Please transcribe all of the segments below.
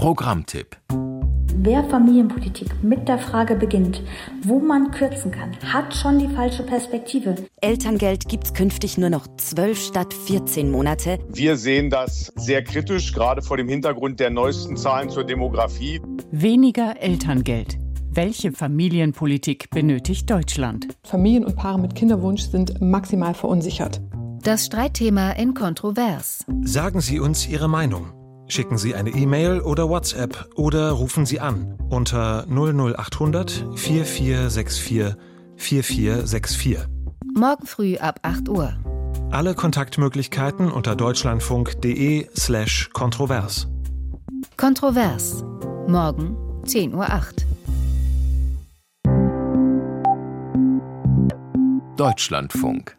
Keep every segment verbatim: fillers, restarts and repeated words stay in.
Programmtipp. Wer Familienpolitik mit der Frage beginnt, wo man kürzen kann, hat schon die falsche Perspektive. Elterngeld gibt's künftig nur noch zwölf statt vierzehn Monate. Wir sehen das sehr kritisch, gerade vor dem Hintergrund der neuesten Zahlen zur Demografie. Weniger Elterngeld. Welche Familienpolitik benötigt Deutschland? Familien und Paare mit Kinderwunsch sind maximal verunsichert. Das Streitthema in Kontrovers. Sagen Sie uns Ihre Meinung. Schicken Sie eine E-Mail oder WhatsApp oder rufen Sie an unter null null achthundert vier vier sechs vier vier vier sechs vier. Morgen früh ab acht Uhr. Alle Kontaktmöglichkeiten unter deutschlandfunk.de slash kontrovers. Kontrovers. Morgen zehn Uhr acht. Deutschlandfunk.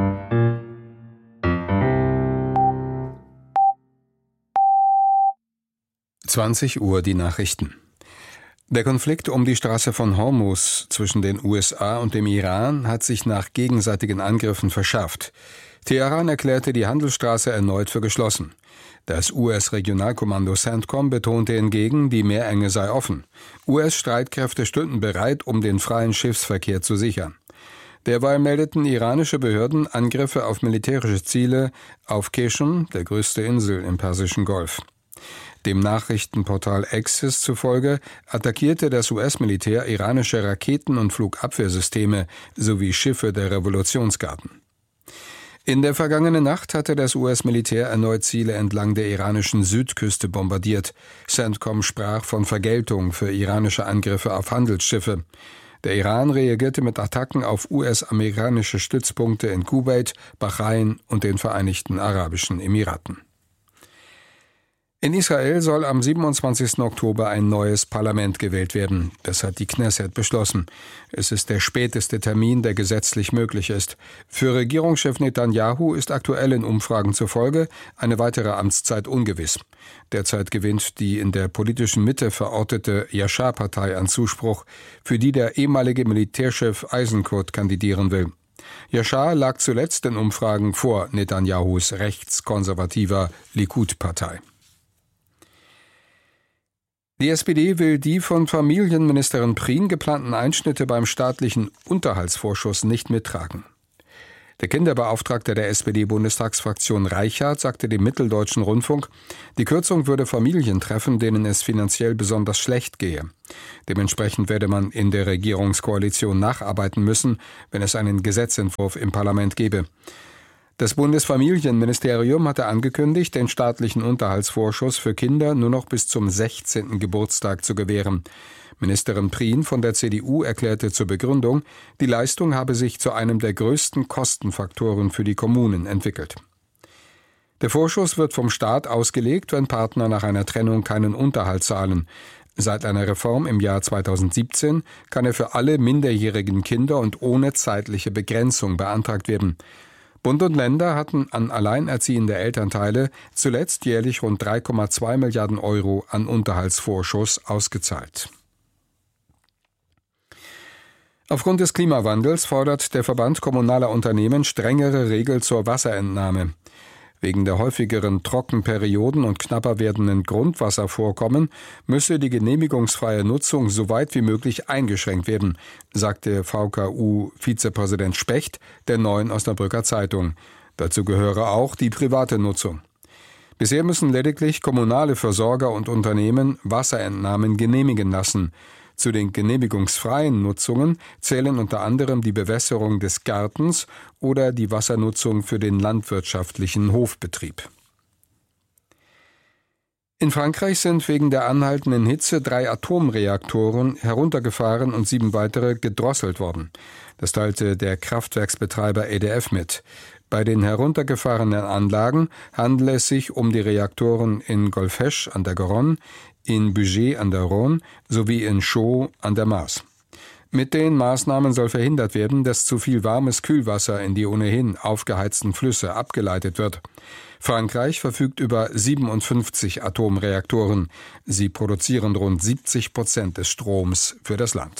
zwanzig Uhr die Nachrichten. Der Konflikt um die Straße von Hormuz zwischen den U S A und dem Iran hat sich nach gegenseitigen Angriffen verschärft. Teheran erklärte die Handelsstraße erneut für geschlossen. Das U S-Regionalkommando CENTCOM betonte hingegen, die Meerenge sei offen. U S-Streitkräfte stünden bereit, um den freien Schiffsverkehr zu sichern. Derweil meldeten iranische Behörden Angriffe auf militärische Ziele auf Keschm, der größte Insel im Persischen Golf. Dem Nachrichtenportal Axios zufolge attackierte das U S-Militär iranische Raketen- und Flugabwehrsysteme sowie Schiffe der Revolutionsgarden. In der vergangenen Nacht hatte das U S-Militär erneut Ziele entlang der iranischen Südküste bombardiert. CENTCOM sprach von Vergeltung für iranische Angriffe auf Handelsschiffe. Der Iran reagierte mit Attacken auf U S-amerikanische Stützpunkte in Kuwait, Bahrain und den Vereinigten Arabischen Emiraten. In Israel soll am siebenundzwanzigsten Oktober ein neues Parlament gewählt werden. Das hat die Knesset beschlossen. Es ist der späteste Termin, der gesetzlich möglich ist. Für Regierungschef Netanyahu ist aktuellen Umfragen zufolge eine weitere Amtszeit ungewiss. Derzeit gewinnt die in der politischen Mitte verortete Yashar-Partei an Zuspruch, für die der ehemalige Militärchef Eisenkot kandidieren will. Yashar lag zuletzt in Umfragen vor Netanyahus rechtskonservativer Likud-Partei. Die S P D will die von Familienministerin Prien geplanten Einschnitte beim staatlichen Unterhaltsvorschuss nicht mittragen. Der Kinderbeauftragte der S P D-Bundestagsfraktion Reichhardt sagte dem Mitteldeutschen Rundfunk, die Kürzung würde Familien treffen, denen es finanziell besonders schlecht gehe. Dementsprechend werde man in der Regierungskoalition nacharbeiten müssen, wenn es einen Gesetzentwurf im Parlament gebe. Das Bundesfamilienministerium hatte angekündigt, den staatlichen Unterhaltsvorschuss für Kinder nur noch bis zum sechzehnten Geburtstag zu gewähren. Ministerin Prien von der C D U erklärte zur Begründung, die Leistung habe sich zu einem der größten Kostenfaktoren für die Kommunen entwickelt. Der Vorschuss wird vom Staat ausgelegt, wenn Partner nach einer Trennung keinen Unterhalt zahlen. Seit einer Reform im Jahr zweitausendsiebzehn kann er für alle minderjährigen Kinder und ohne zeitliche Begrenzung beantragt werden. Bund und Länder hatten an alleinerziehende Elternteile zuletzt jährlich rund drei Komma zwei Milliarden Euro an Unterhaltsvorschuss ausgezahlt. Aufgrund des Klimawandels fordert der Verband kommunaler Unternehmen strengere Regeln zur Wasserentnahme. Wegen der häufigeren Trockenperioden und knapper werdenden Grundwasservorkommen müsse die genehmigungsfreie Nutzung so weit wie möglich eingeschränkt werden, sagte V K U-Vizepräsident Specht der Neuen Osnabrücker Zeitung. Dazu gehöre auch die private Nutzung. Bisher müssen lediglich kommunale Versorger und Unternehmen Wasserentnahmen genehmigen lassen. Zu den genehmigungsfreien Nutzungen zählen unter anderem die Bewässerung des Gartens oder die Wassernutzung für den landwirtschaftlichen Hofbetrieb. In Frankreich sind wegen der anhaltenden Hitze drei Atomreaktoren heruntergefahren und sieben weitere gedrosselt worden. Das teilte der Kraftwerksbetreiber E D F mit. Bei den heruntergefahrenen Anlagen handele es sich um die Reaktoren in Golfech an der Garonne, in Bugey an der Rhône sowie in Chaux an der Maas. Mit den Maßnahmen soll verhindert werden, dass zu viel warmes Kühlwasser in die ohnehin aufgeheizten Flüsse abgeleitet wird. Frankreich verfügt über siebenundfünfzig Atomreaktoren. Sie produzieren rund siebzig Prozent des Stroms für das Land.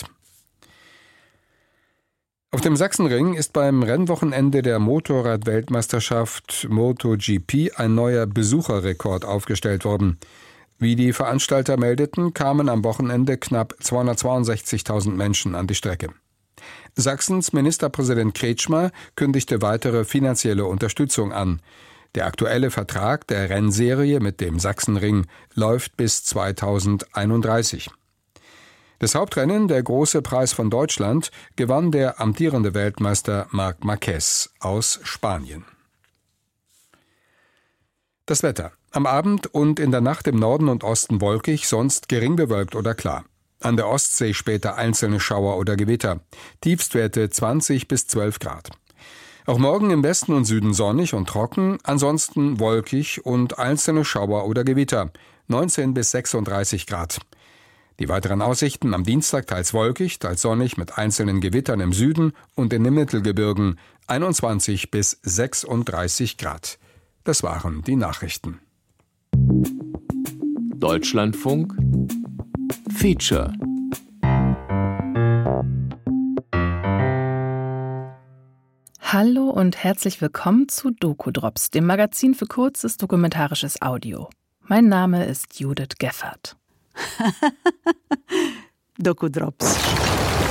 Auf dem Sachsenring ist beim Rennwochenende der Motorrad-Weltmeisterschaft MotoGP ein neuer Besucherrekord aufgestellt worden. Wie die Veranstalter meldeten, kamen am Wochenende knapp zweihundertzweiundsechzigtausend Menschen an die Strecke. Sachsens Ministerpräsident Kretschmer kündigte weitere finanzielle Unterstützung an. Der aktuelle Vertrag der Rennserie mit dem Sachsenring läuft bis zweitausendeinunddreißig. Das Hauptrennen, der Große Preis von Deutschland, gewann der amtierende Weltmeister Marc Marquez aus Spanien. Das Wetter. Am Abend und in der Nacht im Norden und Osten wolkig, sonst gering bewölkt oder klar. An der Ostsee später einzelne Schauer oder Gewitter. Tiefstwerte zwanzig bis zwölf Grad. Auch morgen im Westen und Süden sonnig und trocken, ansonsten wolkig und einzelne Schauer oder Gewitter. neunzehn bis sechsunddreißig Grad. Die weiteren Aussichten am Dienstag teils wolkig, teils sonnig mit einzelnen Gewittern im Süden und in den Mittelgebirgen. einundzwanzig bis sechsunddreißig Grad. Das waren die Nachrichten. Deutschlandfunk Feature. Hallo und herzlich willkommen zu Doku-Drops, dem Magazin für kurzes dokumentarisches Audio. Mein Name ist Judith Geffert. Doku-Drops.